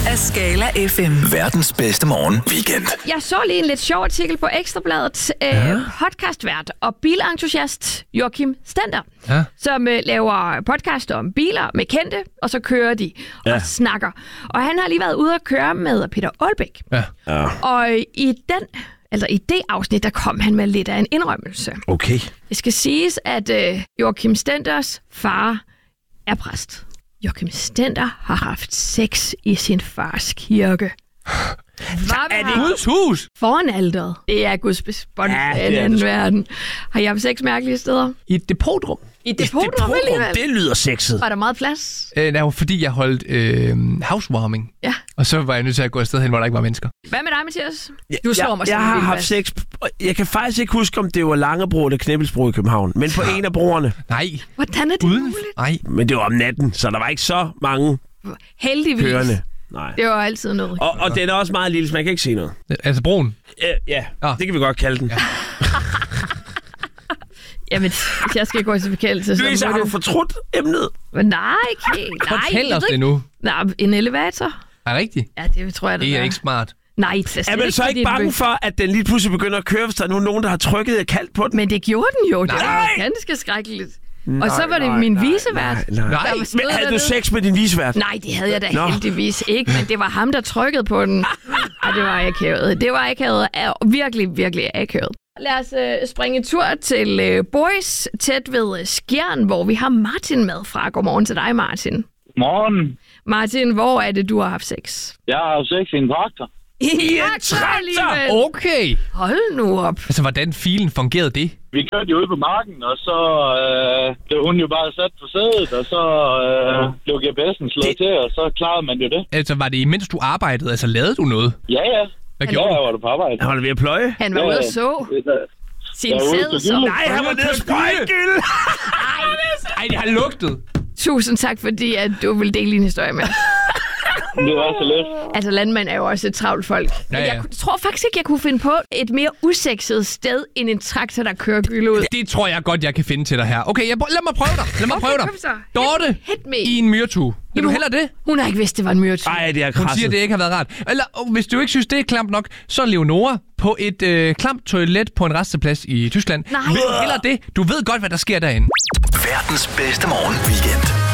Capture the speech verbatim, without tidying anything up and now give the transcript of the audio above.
af Skala F M. Verdens bedste morgen weekend. Jeg så lige en lidt sjov artikel på Ekstrabladet. Ja. Øh, podcastvært og bilentusiast Joachim Stender, ja. som øh, laver podcast om biler med kendte, og så kører de og ja. snakker. Og han har lige været ude at køre med Peter Aalbæk. Ja. Ja. Og i den... Altså i det afsnit, der kom han med lidt af en indrømmelse. Okay. Det skal siges, at øh, Joachim Stenders far er præst. Joachim Stender har haft sex i sin fars kirke. Så er det Guds hus? Foran alteret. Det er Guds bespond ja, i en anden verden. Har I haft sex mærkelige steder? I et depotrum. I et depotrum alligevel? Det lyder sexet. Var der meget plads? Øh, det var fordi, jeg holdt øh, housewarming. Ja. Og så var jeg nødt til at gå afsted hen, hvor der ikke var mennesker. Hvad med dig, Mathias? Du slår ja, mig Jeg har haft sex. Jeg kan faktisk ikke huske, om det var Langebro eller Knibbelsbro i København. Men på en af broerne. Nej. Hvordan er det Uden... muligt? Nej. Men det var om natten, så der var ikke så mange heldigvis. Kørende. Nej. Det var altid noget. Og, og den er også meget lille, så man kan ikke se noget. Altså broen? Ja, ja. Ah. Det kan vi godt kalde den. Ja. Jamen, jeg skal gå til bekendelse. Louise, har du fortrudt emnet? Nej, ikke helt. Fortæl os det nu. Nej, en elevator. Er det rigtigt? Ja, det tror jeg, det, det er er. ikke smart. Nej, det er Er man så ikke bange for, at den lige pludselig begynder at køre, hvis der er nogen, der har trykket og kaldt på den? Men det gjorde den jo. Det var ganske skrækkeligt. Nej, og så var det nej, min nej, vicevært. Nej, nej. nej. Men havde du sex med din vicevært? Nej, det havde jeg da Nå. heldigvis ikke, men det var ham, der trykkede på den. Og det var akavet. Det var akavet. Virkelig, virkelig akavet. Lad os øh, springe en tur til øh, Boris, tæt ved Skjern, hvor vi har Martin med fra. Godmorgen til dig, Martin. Morgen. Martin, hvor er det, du har haft sex? Jeg har haft sex i en traktor. I en traktor? Okay. Hold nu op. Altså, hvordan filen fungerede det? Vi kørte jo ud på marken, og så øh, blev hun jo bare sat på sædet, og så øh, blev G P S'en slået det... til, og så klarede man jo det. Altså, var det imens du arbejdede? Altså, lavede du noget? Ja, ja. Hvad gjorde ja, du? Jeg var der på arbejde. Han var der ved at pløje? Han var ja, ude at så. Sin sæd, så. Nej, han var nede at sprøjte gyld. Ej, det har lugtet. Tusind tak, fordi at du vil dele din historie med. Det var så let. Altså, landmænd er jo også et travlt folk. Ja, ja. Jeg tror faktisk ikke, jeg kunne finde på et mere usekset sted, end en traktor, der kører gyld ud. Det tror jeg godt, jeg kan finde til dig her. Okay, jeg, lad mig prøve dig. Lad mig okay, prøve dig. Dorte i en myretue. Vil du hellere det? Hun har ikke vidst, det var en myretue. Nej, det er krasset. Hun siger, det ikke har været rart. Eller hvis du ikke synes, det er klamt nok, så er Leonora på et øh, klamt toilet på en resteplads i Tyskland. Nej. Eller det. Du ved godt, hvad der sker derinde. Verdens bedste morgen weekend.